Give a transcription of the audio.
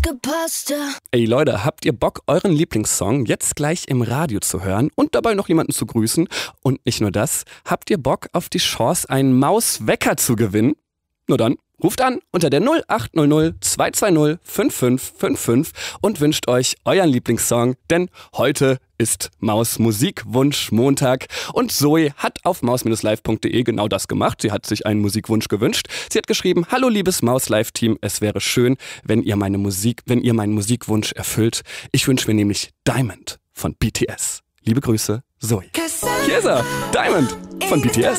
Pasta. Ey Leute, habt ihr Bock, euren Lieblingssong jetzt gleich im Radio zu hören und dabei noch jemanden zu grüßen? Und nicht nur das, habt ihr Bock auf die Chance, einen Mauswecker zu gewinnen? Nur dann, ruft an unter der 0800 220 5555 und wünscht euch euren Lieblingssong, denn heute ist Maus Musikwunsch Montag und Zoe hat auf maus-live.de genau das gemacht. Sie hat sich einen Musikwunsch gewünscht. Sie hat geschrieben: Hallo liebes Maus-Live-Team, es wäre schön, wenn ihr meinen Musikwunsch erfüllt. Ich wünsche mir nämlich Diamond von BTS. Liebe Grüße, Zoe. Hier ist er, Diamond von BTS.